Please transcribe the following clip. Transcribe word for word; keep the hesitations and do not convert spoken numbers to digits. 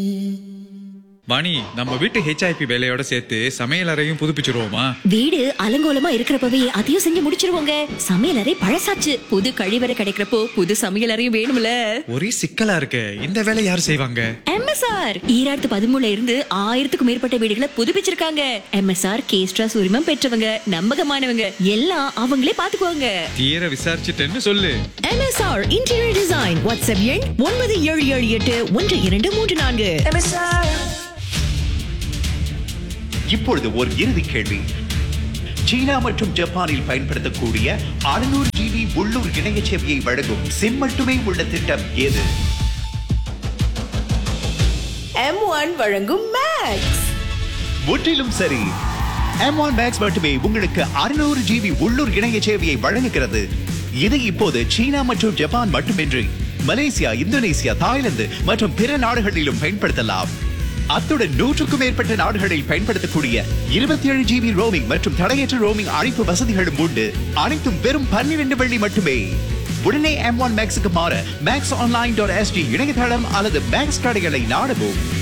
வாணி, நம்ம வீட்டு ஹெச்ஐபி வேலையோட சேர்த்து சமையல் அறையும் புதுப்பிச்சிருவோமா? வீடு அலங்கோலமா இருக்கிறப்பவே அதையும் செஞ்சு முடிச்சிருவோங்க. சமையல் அறை பழசாச்சு, புது கழிவறை கிடைக்கிறப்போ புது சமையல் அறையும் வேணும்ல. ஒரே சிக்கலா இருக்கு. இந்த வேலை யார் செய்வாங்க? எம்எஸ்ஆர் ஈராயிரத்து பதிமூணுல இருந்து ஆயிரத்துக்கும் மேற்பட்ட வீடுகளை புதுப்பிச்சிருக்காங்க. எம்எஸ்ஆர் கேஸ்ட்ராஸ் உரிமம் பெற்றவங்க, நம்பகமானவங்க, எல்லாம் அவங்களே பாத்துக்குவாங்க. தீர விசாரிச்சுட்டேன்னு சொல்லு. MSR interior design. வாட்ஸ்அப் எண் ஒன்பது ஏழு ஏழு எட்டு ஒன்று இரண்டு மூன்று நான்கு. இப்பொழுது ஒரு இறுதி கேள்வி. சீனா மற்றும் ஜப்பானில் பயன்படுத்தக்கூடிய அறுநூறு ஜிபி உள்ளூர் இணைய சேவையை வழங்கும் சிம் மட்டுமே உள்ள திட்டம் எது? எம் ஒன் வழங்கும் மேக்ஸ். முற்றிலும் சரி. எம் ஒன் மேக்ஸ் மட்டுமே உங்களுக்கு அறுநூறு ஜிபி உள்ளூர் இணைய சேவையை வழங்குகிறது. இது இப்போது சீனா மற்றும் ஜப்பான் மட்டுமின்றி மலேசியா, இந்தோனேசியா, தாய்லாந்து மற்றும் பிற நாடுகளிலும் பயன்படுத்தலாம். அத்துடன் நூற்றுக்கும் மேற்பட்ட நாடுகளில் பயன்படுத்தக்கூடிய இருபத்தி ஏழு ஜிபி ரோமிங் மற்றும் தடையற்ற ரோமிங் அழைப்பு வசதிகளும் உண்டு. அனைத்தும் வெறும் பன்னிரண்டு வெள்ளி மட்டுமே. உடனே எம் ஒன் மேக்ஸுக்கு மாற மேக்ஸ் ஆன்லைன் டாட் எஸ்டி இணையதளம் அல்லது மேக்ஸ் கடைகளை நாடவும்.